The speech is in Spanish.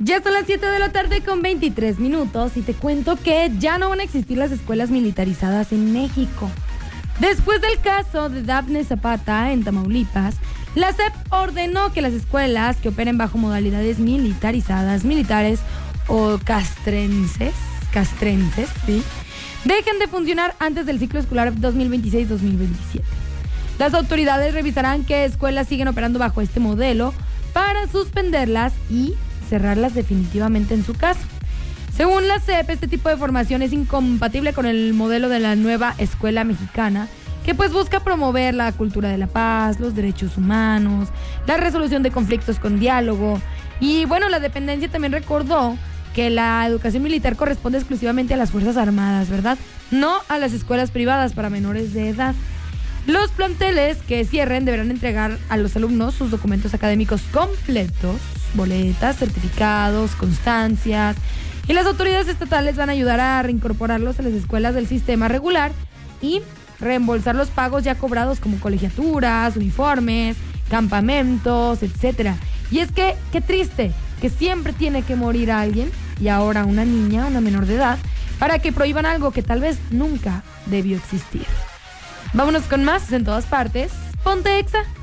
Ya son las 7 de la tarde con 23 minutos y te cuento que ya no van a existir las escuelas militarizadas en México. Después del caso de Dafne Zapata en Tamaulipas, la SEP ordenó que las escuelas que operen bajo modalidades militarizadas, militares o castrenses, ¿sí?, dejen de funcionar antes del ciclo escolar 2026-2027. Las autoridades revisarán qué escuelas siguen operando bajo este modelo para suspenderlas y cerrarlas definitivamente en su caso. Según la SEP, este tipo de formación es incompatible con el modelo de la nueva escuela mexicana, que pues busca promover la cultura de la paz, los derechos humanos, la resolución de conflictos con diálogo. Y bueno, la dependencia también recordó que la educación militar corresponde exclusivamente a las Fuerzas Armadas, ¿verdad? No a las escuelas privadas para menores de edad. Los planteles que cierren deberán entregar a los alumnos sus documentos académicos completos, boletas, certificados, constancias, y las autoridades estatales van a ayudar a reincorporarlos a las escuelas del sistema regular y reembolsar los pagos ya cobrados como colegiaturas, uniformes, campamentos, etcétera. Y es que, qué triste, que siempre tiene que morir alguien, y ahora una niña, una menor de edad, para que prohíban algo que tal vez nunca debió existir. Vámonos con más en todas partes. Ponte Exa.